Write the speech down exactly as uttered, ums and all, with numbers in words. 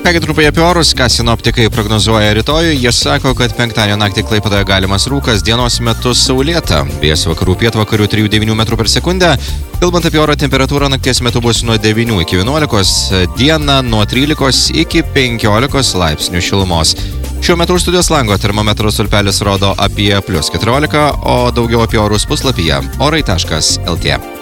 Kągi trumpai apie orus, ką sinoptikai prognozuoja rytojų, jie sako, kad penktadienio naktį Klaipėdoje galimas rūkas, dienos metu saulėta, vėjas vakarų pietvakarių trijų devynių metrų per sekundę. Kalbant apie oro temperatūrą, nakties metu bus nuo devynių iki vienuolikos, dieną nuo trylikos iki penkiolikos laipsnių šilumos. Šiuo metu už studijos lango termometro stulpelis rodo apie plius keturiolika, o daugiau apie orus puslapyje orai taškas lt.